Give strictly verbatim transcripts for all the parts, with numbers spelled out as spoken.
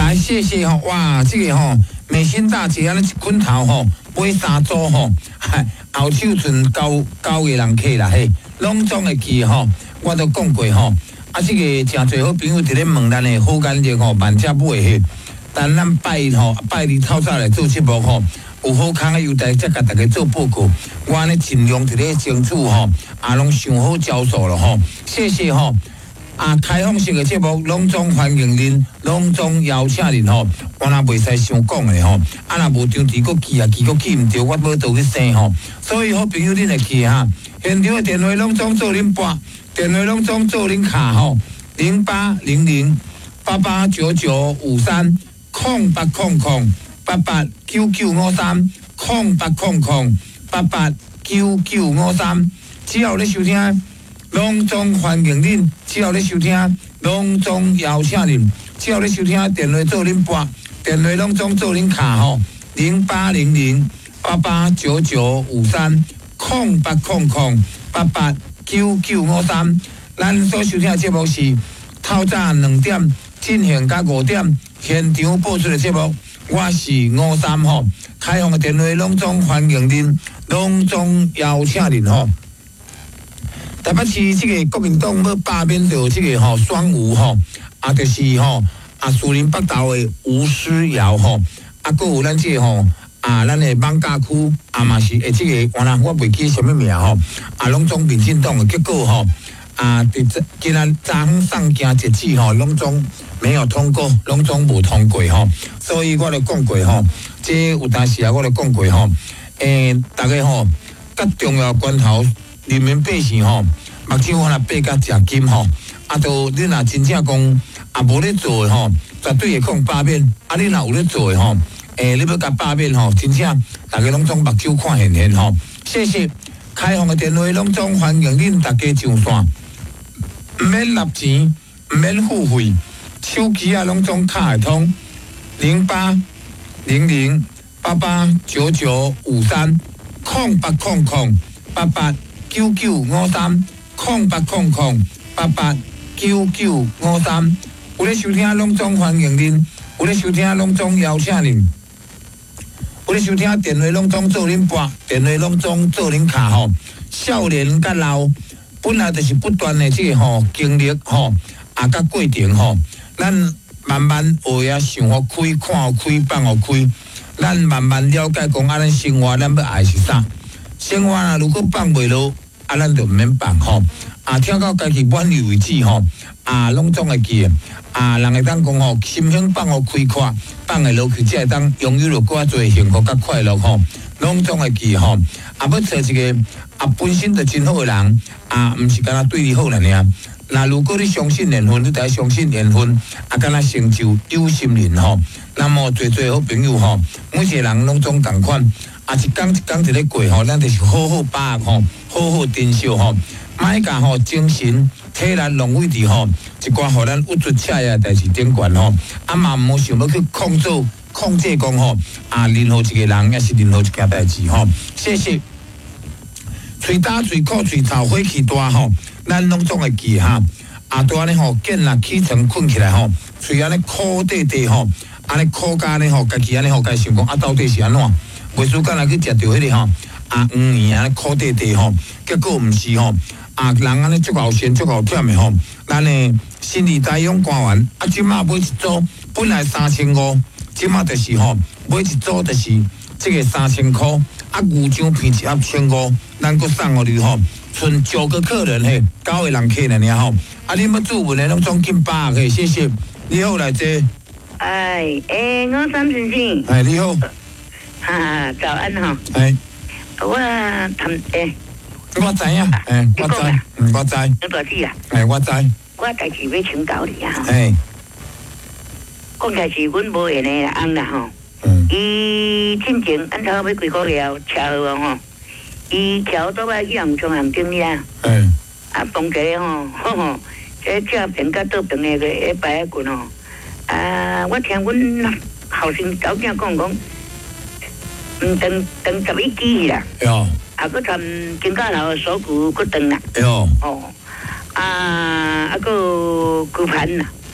来谢谢吼，哇，这个吼美心大姐安尼一捆头吼买三组吼，后手剩九九个人客啦嘿，拢总会记吼，我都讲过吼，啊，这个诚侪好朋友伫咧问咱的好眼睛吼，万家买嘿，但咱拜吼拜日透早来做节目吼。有好康的优待，才甲大家做报告。我呢尽量伫咧争取吼，啊，拢想好招数了吼。谢谢吼。啊，开放式的节目，拢总欢迎恁，拢总邀请恁吼。我若袂使想讲的吼，啊，若无张题佫记啊，记佫记毋着，我要倒去生吼。所以好朋友恁会记哈，现场的电话拢总做恁拨，电话拢总做恁卡吼，零八零零八八九九五三空八空空。八八九九五三空八空空八八九九五三，只要你收听，拢总欢迎恁；只要你收听，拢总邀请恁；只要你收听，电话做恁拨，电话拢总做恁卡吼，零八零零八八九九五三空八空空八八九九五三。咱所收听的节目是透早两点进行到五点现场播出的节目。我是五三吼，开放的电话拢总欢迎恁，拢总邀请恁吼。台北市这个国民党要罢免掉这个吼双吴吼，啊，就是吼啊，树林北投的吴思瑶吼，啊，佫有咱这个吼啊，咱的艋舺区啊嘛是诶，这个原来我袂记什么名吼，啊，拢总民进党的结果吼啊，伫今仔早上上行日子吼，拢总没有通过，拢总无通过吼。所以我就讲过吼，这有当时啊，我就讲过吼，诶、欸，大家吼，甲重要关头，人民百姓吼，目睭可能爬甲食金吼，啊，都你若真正讲啊无咧做诶吼，绝对会讲罢免，啊，你若有咧做诶吼，诶、欸，你要甲罢免吼，真正大家拢总目睭看现现吼，谢谢，开放诶电话拢总欢迎恁大家上线，毋免纳钱，毋免付费，手机啊拢总卡会通。零八零零八八九九五三空八空空八八九九五三空八空空八八九九五三，有咧收听拢总欢迎恁，有咧收听拢总邀请恁，有咧收听电话拢总做恁拨，电话拢总做恁卡吼。少年甲老本来就是不断的这个吼经历吼，啊甲过程吼，咱。慢慢学啊，想互开，看互开，放互开。咱慢慢了解讲，啊，咱生活咱要爱是啥？生活啊，如果放袂落，啊，咱就毋免放吼。啊，听到家己满意为止吼。啊，拢总会记。啊，人会当讲吼，心胸放互开阔，放会落去，才会当拥有着更多幸福甲快乐吼。拢总会记吼。啊，要找一个啊，本身就真好诶人，啊，毋是干那对你好尔尔。那如果你相信缘分，你就要相信缘分，啊，敢若成就有心人吼。那么最最好朋友吼，每一个人拢总共款，啊，一天一天一咧过吼，咱就是好好把握吼，好好珍惜吼，莫甲吼精神体力浪费伫吼一寡互咱无足恰呀代志顶悬吼，啊嘛毋好想要去控制控制讲吼，啊，任何一个人也是任何一件代志吼。谢谢。喙焦喙苦喙臭火气大吼。咱拢总会记哈，啊，拄安尼吼，见若起床困起来吼，喙安尼苦滴滴吼，安尼苦甲安尼吼，家己安尼吼，家想讲啊，到底是安怎？袂输干来去食着迄个吼，啊，黄圆安尼苦滴滴吼，结果毋是吼，啊，人安尼足够咸足够忝的吼，咱诶心理大勇官员，啊，即马买一组本来三千五，即马就是吼，买一组就是这个三千箍，啊，牛肠片一盒千五，咱佫送互你吼。剩九个客人嘿，九个人客人尔吼。啊，你要注文的拢总进百个，谢谢。你好，来坐。 哎，哎，我三先生。 哎，你好。 哈，早安哈。 哎。 我谈哎。 我知影，哎，我知，嗯，我知。 你多知啊？ 哎，我知。 我代志要请教你啊。 哎。 讲起是阮无缘的翁啦吼。嗯。伊进前按头要几个了，车祸吼。伊桥倒来去洋葱行经理啊，嗯，啊，碰一个吼，吼吼，这这边甲倒边的个一摆棍吼，啊，我听阮后生早囝讲讲，嗯，等等十一支啦， 哟， 啊，佮参金家楼锁骨佮断啦， 哟， 哦，啊，啊，佮骨盘啦，讲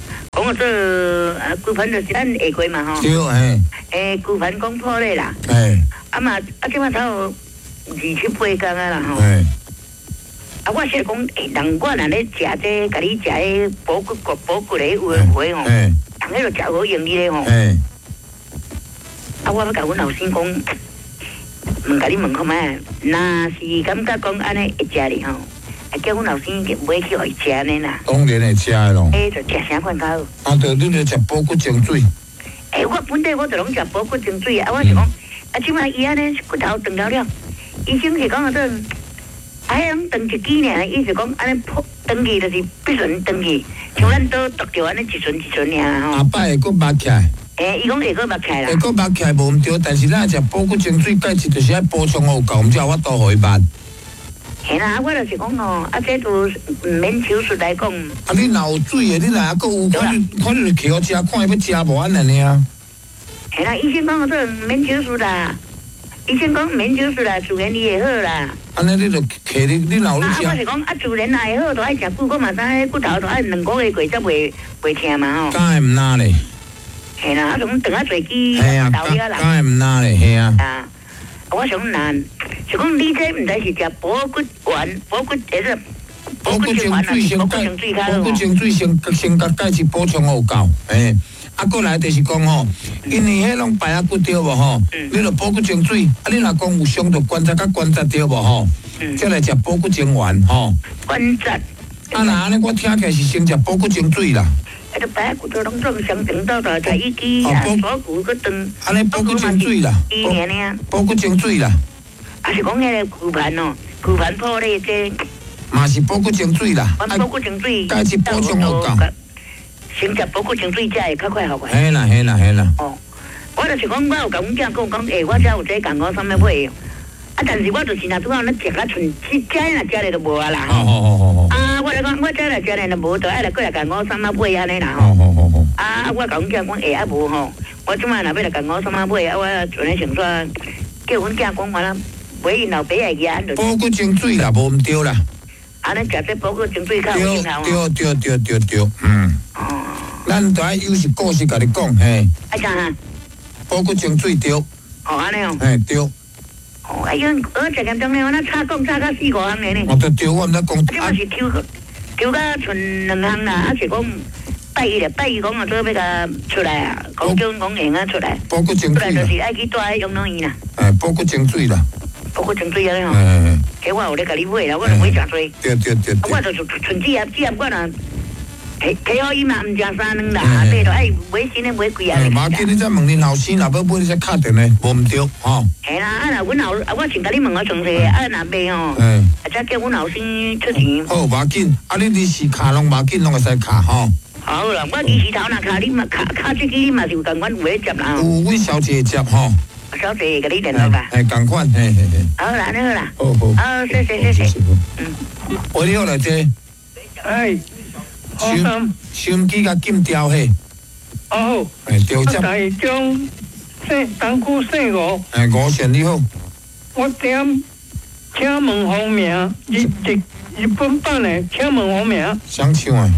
讲我这啊骨盆就是咱下过嘛吼。 对，嘿。 诶，骨盆讲破咧啦。 哎。 啊嘛，啊即马头二七八工啊啦吼。 哎。 啊，我是讲，诶，人我若咧食这，甲你食迄补骨骨补骨咧有诶话吼，人迄个食好用哩咧吼。啊，我要甲阮老师讲，问甲你问看卖，若是感觉讲安尼会食哩吼，啊叫阮老师买去互伊食呢啦。 当然会食诶咯。 诶，就食啥款较好？ 啊，就你咧食补骨精水。 诶，我本地我就拢食补骨精水啊，我是讲，啊，即摆伊安尼骨头断了了，医生是讲啊，这。啊，迄种断一支尔，意思讲安尼破断去就是必顺断去，像咱都剁着安尼一顺一顺尔吼。 下摆会阁擘起来。 诶，伊讲会阁擘起来啦。 会阁擘起来无毋对，但是咱食补骨精水钙质就是爱补充好够，毋才有法度互伊擘。 嘿啦，我就是讲哦，啊，这都毋免手术来讲。 啊，你若有水诶，你若还阁有看你看你摕互食，看伊要食无安尼尔。 嘿啦，医生讲这毋免手术啦。医生讲免手术啦，自然你会好啦。 安尼你就摕你你老你食。 啊，我是讲啊，自然若会好，就爱食久，我嘛知迄骨头就爱两个月过才袂袂疼嘛吼。 敢会毋哪咧？ 嘿啦，啊，种长啊做机豆了啦。敢会毋哪咧？嘿啊。啊， 我想难，是讲你这毋知是食补骨丸、补骨迄个补骨精水先补骨精水较好。 补骨精水先先甲钙质补充好够，诶。啊，过来就是讲吼，因为迄种排压骨对无吼，你著补骨精水，啊，你若讲有伤到关节甲关节对无吼，再来食补骨精丸吼。 关节。 啊，那安尼我听起来是先食补骨精水啦。 啊，著排压骨头拢总相长到到在一支啊，锁骨个长。 安尼补骨精水啦。 一年呢。 补骨精水啦。 啊，是讲迄个骨盘哦，骨盘破裂这。 嘛是补骨精水啦。 补骨精水。 钙质补充好够。 先食补骨精水，才会较快好快。 嘿啦嘿啦嘿啦。 哦，我就是讲，我有甲阮囝讲讲，诶，我遮有这讲我啥物买，啊，但是我就是若拄好咱食啊剩，即遮若食咧就无啊啦。 哦哦哦哦。 啊，我来讲，我遮若食咧就无，就爱来过来甲我啥物买安尼啦吼。 哦哦哦哦。 啊，我甲阮囝讲，诶，啊无吼，我即摆若要来甲我啥物买，啊，我全咧想说，叫阮囝讲完啦，买因老爸个嘢。 补骨精水啦，无毋对啦。 啊，咱食这补骨精水较有效。 对对对对对，嗯。哦。咱都爱有时故事甲你讲，嘿。 啊啥哈？ 补骨精水对。哦， 安尼哦。 嘿对。 哦，哎呀，我食严重咧，我那差讲差到四五项咧呢。 哦，对对，我毋知讲。 啊，这嘛是抽抽到剩两项啦，啊是讲拜一咧，拜一讲啊，做要甲出来啊，讲叫讲用啊出来。 补骨精水。 出来就是爱去带养老院啦。 哎，补骨精水啦。 补骨精水啊吼。 嗯嗯。 给我有咧甲你买啦，我就买诚多。 对对对。 我就纯只啊，只啊我若。提提好伊嘛，毋食三两啦，啊，对着爱买新诶买贵啊。 马记你再问恁老师，若要买你再敲电咧，无毋对，吼。 系啦，啊，若阮老啊，我先甲你问我详细，啊，若买吼，啊，再叫阮老师出钱。 好，马紧，啊，你你是卡拢马紧拢会使卡吼。 好啦，我二时头若卡你嘛卡卡这支你嘛是有共阮有咧接啦。 有位小姐接吼。 小姐甲你联络吧。 哎，共款，嘿嘿嘿。 好啦，你好啦。 好好。 好，谢谢谢谢。嗯。 喂，你好来姐。 哎。 收收音机甲禁掉嘿。 哦。 哎，调节。 台中姓东区姓吴。 哎，吴先你好。 我点请问方名，日日日本版的，请问方名。 想唱诶。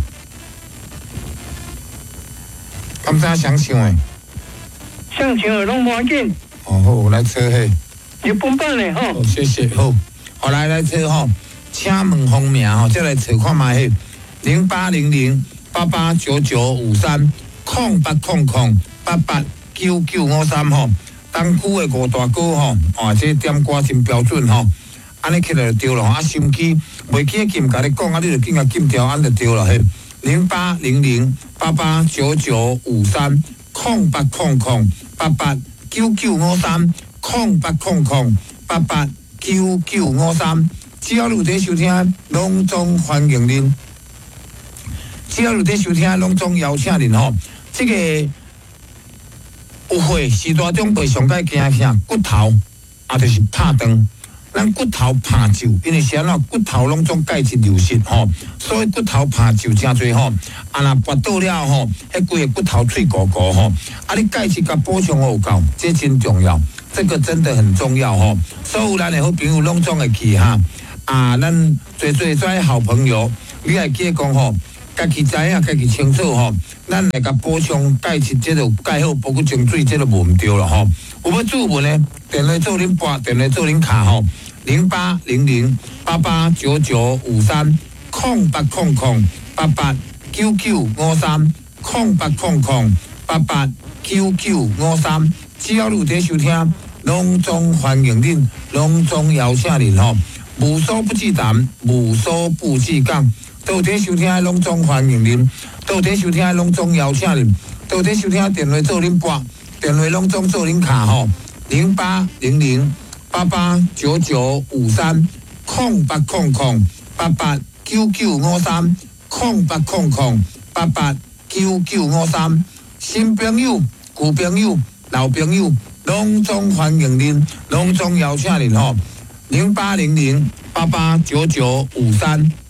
敢知想唱诶？ 想唱诶，拢无要紧。 哦好，来测嘿。 日本版的吼。 好，谢谢好。好来来测吼，请问方名吼，再来测看卖嘿。零八零零八八九九五三空八空空八八九九五三吼，东区的五大哥吼，哦，这点歌真标准吼，安尼起来就对了啊，心机袂记禁甲你讲啊，你就紧甲禁掉，安就对了嘿。零八零零八八九九五三空八空空八八九九五三空八空空八八九九五三，只要你有在收听，隆重欢迎您。只要有在收听，拢总邀请恁吼。这个有会时大长辈上界惊啥？骨头啊，就是拍断。咱骨头拍皱，因为啥咯？骨头拢总钙质流失吼，所以骨头拍皱真侪吼。啊，若拔倒了吼，迄规个骨头脆糊糊吼。啊，你钙质甲补充好够，这真重要。这个真的很重要吼。所有咱的好朋友拢总会去哈。啊，咱最最最好朋友，你还记得讲吼？ 家己知影，家己清楚吼，咱来甲补充钙质，这就钙好，包括净水，这就无毋对了吼。有要注文呢，电话做恁拨，电话做恁卡吼，零八零零八八九九五三空八空空八八九九五三空八空空八八九九五三，只要你有在收听，隆重欢迎恁，隆重邀请恁吼，无所不至谈，无所不至讲。都在收听，隆重欢迎您；都在收听，隆重邀请您；都在收听，电话做您拨，电话隆重做您卡吼，零八零零八八九九五三空八空空八八九九五三空八空空八八九九五三，新朋友、旧朋友、老朋友，隆重欢迎您，隆重邀请您吼，零八零零八八九九五三。